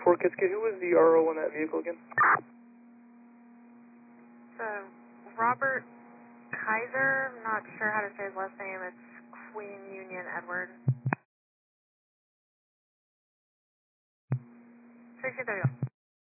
4 Kitsuki, who was the RO on that vehicle again? Robert Kaiser, I'm not sure how to say his last name. It's Queen Union Edward. 1631.